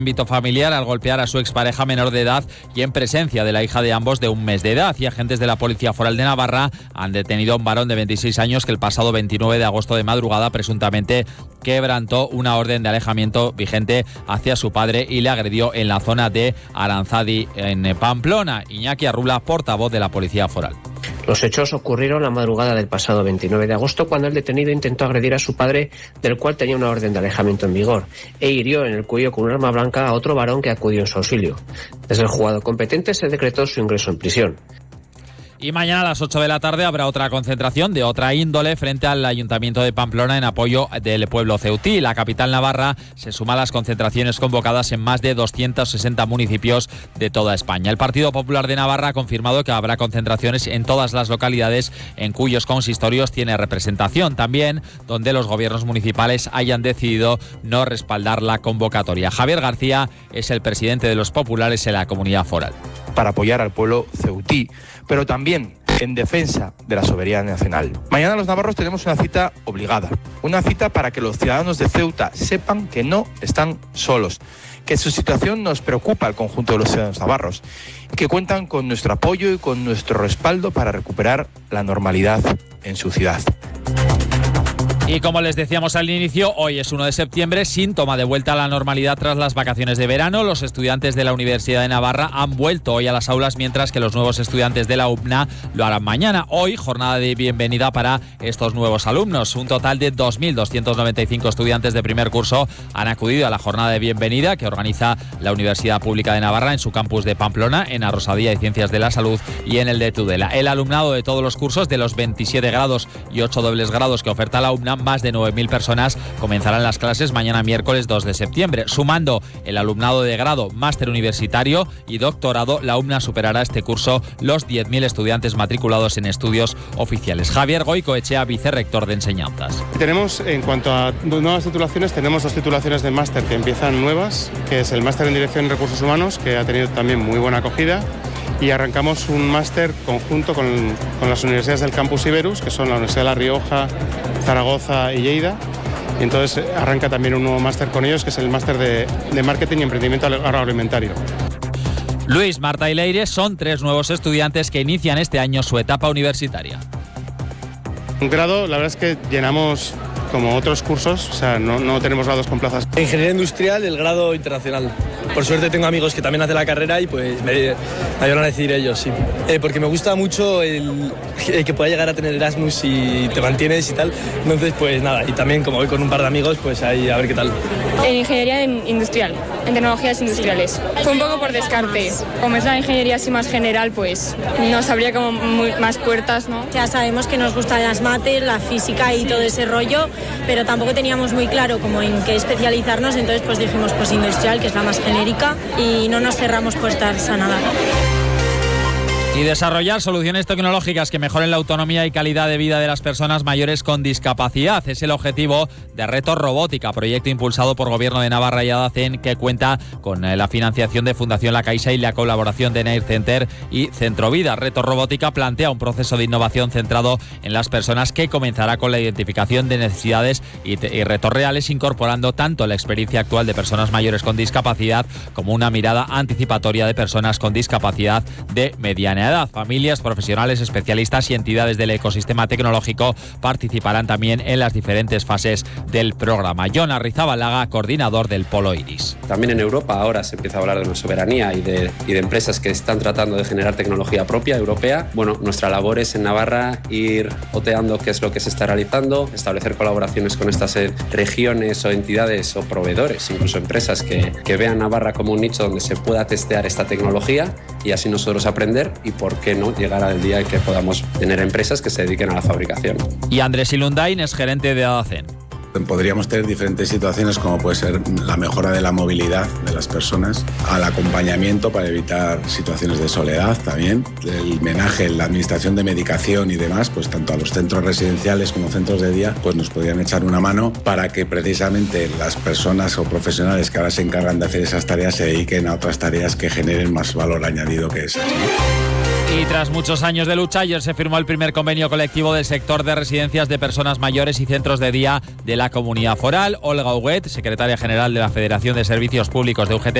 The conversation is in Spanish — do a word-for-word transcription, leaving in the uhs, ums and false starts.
ámbito familiar al golpear a su expareja menor de edad y en presencia de la hija de ambos de un mes de edad. Y agentes de la Policía Foral de Navarra han detenido a un varón de veintiséis años que el pasado veintinueve de agosto de madrugada presuntamente quebrantó una orden de alejamiento vigente hacia su padre y le agredió en la zona de Aranzadi, en Pamplona. Iñaki Arrula, portavoz de la Policía Foral. Los hechos ocurrieron la madrugada del pasado veintinueve de agosto cuando el detenido intentó agredir a su padre, del cual tenía una orden de alejamiento en vigor, e hirió en el cuello con un arma blanca a otro varón que acudió en su auxilio. Desde el juzgado competente se decretó su ingreso en prisión. Y mañana a las ocho de la tarde habrá otra concentración de otra índole frente al Ayuntamiento de Pamplona en apoyo del pueblo ceutí. La capital navarra se suma a las concentraciones convocadas en más de doscientos sesenta municipios de toda España. El Partido Popular de Navarra ha confirmado que habrá concentraciones en todas las localidades en cuyos consistorios tiene representación, también donde los gobiernos municipales hayan decidido no respaldar la convocatoria. Javier García es el presidente de los populares en la comunidad foral. Para apoyar al pueblo ceutí, pero también en defensa de la soberanía nacional. Mañana los navarros tenemos una cita obligada, una cita para que los ciudadanos de Ceuta sepan que no están solos, que su situación nos preocupa al conjunto de los ciudadanos navarros, que cuentan con nuestro apoyo y con nuestro respaldo para recuperar la normalidad en su ciudad. Y como les decíamos al inicio, hoy es uno de septiembre, síntoma de vuelta a la normalidad tras las vacaciones de verano. Los estudiantes de la Universidad de Navarra han vuelto hoy a las aulas, mientras que los nuevos estudiantes de la U P N A lo harán mañana. Hoy, jornada de bienvenida para estos nuevos alumnos. Un total de dos mil doscientos noventa y cinco estudiantes de primer curso han acudido a la jornada de bienvenida que organiza la Universidad Pública de Navarra en su campus de Pamplona, en Arrosadía y Ciencias de la Salud, y en el de Tudela. El alumnado de todos los cursos, de los veintisiete grados y ocho dobles grados que oferta la U P N A, más de nueve mil personas comenzarán las clases mañana miércoles dos de septiembre. Sumando el alumnado de grado, máster universitario y doctorado, la U P N A superará este curso los diez mil estudiantes matriculados en estudios oficiales. Javier Goicoechea, vicerrector de enseñanzas. Tenemos, en cuanto a nuevas titulaciones, tenemos dos titulaciones de máster que empiezan nuevas, que es el máster en Dirección y Recursos Humanos, que ha tenido también muy buena acogida, y arrancamos un máster conjunto con, con las universidades del Campus Iberus, que son la Universidad de La Rioja, Zaragoza y Lleida. Y entonces arranca también un nuevo máster con ellos, que es el máster de, de Marketing y Emprendimiento Agroalimentario. Luis, Marta y Leire son tres nuevos estudiantes que inician este año su etapa universitaria. Un grado, la verdad es que llenamos como otros cursos, o sea, no, no tenemos grados con plazas. Ingeniería Industrial, el grado internacional. Por suerte tengo amigos que también hacen la carrera y pues me, me ayudan a decidir ellos, sí. Eh, porque me gusta mucho el, el que pueda llegar a tener Erasmus y te mantienes y tal. Entonces, pues nada, y también como voy con un par de amigos, pues ahí a ver qué tal. En Ingeniería Industrial, en Tecnologías Industriales. Fue un poco por descarte. Como es la ingeniería así más general, pues nos abría como muy, más puertas, ¿no? Ya sabemos que nos gustan las mates, la física y todo ese rollo, pero tampoco teníamos muy claro como en qué especializarnos, entonces pues dijimos pues industrial, que es la más genérica, y no nos cerramos puertas a nada. Y desarrollar soluciones tecnológicas que mejoren la autonomía y calidad de vida de las personas mayores con discapacidad. Es el objetivo de Reto Robótica, proyecto impulsado por Gobierno de Navarra y Adacen, que cuenta con la financiación de Fundación La Caixa y la colaboración de Nair Center y Centrovida. Reto Robótica plantea un proceso de innovación centrado en las personas que comenzará con la identificación de necesidades y, y retos reales, incorporando tanto la experiencia actual de personas mayores con discapacidad como una mirada anticipatoria de personas con discapacidad de mediana edad. Familias, profesionales, especialistas y entidades del ecosistema tecnológico participarán también en las diferentes fases del programa. Jon Arrizabalaga, coordinador del Polo Iris. También en Europa ahora se empieza a hablar de una soberanía y de, y de empresas que están tratando de generar tecnología propia europea. Bueno, nuestra labor es en Navarra ir oteando qué es lo que se está realizando, establecer colaboraciones con estas regiones o entidades o proveedores, incluso empresas que, que vean Navarra como un nicho donde se pueda testear esta tecnología y así nosotros aprender y por qué no llegar al día en que podamos tener empresas que se dediquen a la fabricación. Y Andrés Ilundain es gerente de Adacen. Podríamos tener diferentes situaciones como puede ser la mejora de la movilidad de las personas, al acompañamiento para evitar situaciones de soledad también, el menaje, la administración de medicación y demás, pues tanto a los centros residenciales como centros de día, pues nos podrían echar una mano para que precisamente las personas o profesionales que ahora se encargan de hacer esas tareas se dediquen a otras tareas que generen más valor añadido que esas, ¿no? Y tras muchos años de lucha, ayer se firmó el primer convenio colectivo del sector de residencias de personas mayores y centros de día de la Comunidad Foral. Olga Huguet, secretaria general de la Federación de Servicios Públicos de U G T